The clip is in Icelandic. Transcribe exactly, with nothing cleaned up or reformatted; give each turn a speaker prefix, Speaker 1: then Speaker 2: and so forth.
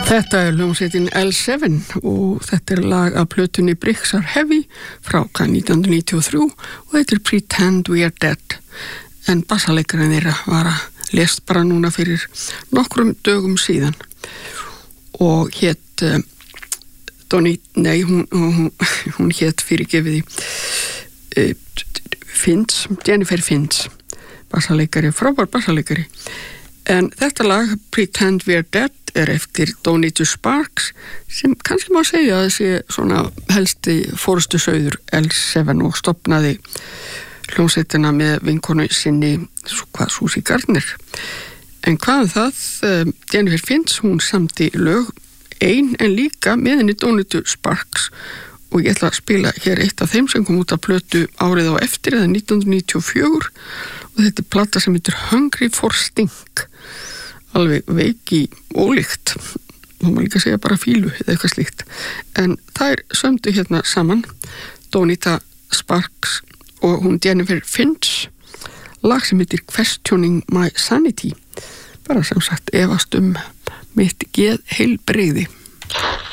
Speaker 1: Þetta er hljómsveitin L seven og þetta er lag af plötunni Bricks Are Heavy frá nítján hundruð níutíu og þrjú og þetta er Pretend We Are Dead. En bassalekarinn þeirra var að lést bara núna fyrir nokkrum dögum síðan og hét uh, Donny, nei, hún, hún, hún hét fyrirgefiði uh, Finch, Jennifer Finch, bassaleikari, frábær bassaleikari. En þetta lag, Pretend We Are Dead, er eftir Donita Sparks, sem kannski má segja að þessi svona helsti fórustu sauður L seven og stofnaði hljómsveitina með vinkonu sinni hvað, Susie Gardner. En hvað um það, uh, Jennifer Finch, hún samdi lög ein en líka með henni Donita Sparks og ég ætla að spila hér eitt af þeim sem kom út af plötu árið á eftir, eða nítján hundruð níutíu og fjögur og þetta er plata sem heitir Hungry for Stink, alveg veiki ólíkt, þá má líka segja bara fílu eða eitthvað slíkt, en þær sömdu hérna saman Donita Sparks og hún Jennifer Finch, lag sem heitir Questioning My Sanity, bara sem sagt efast um mitt geðheilbrigði.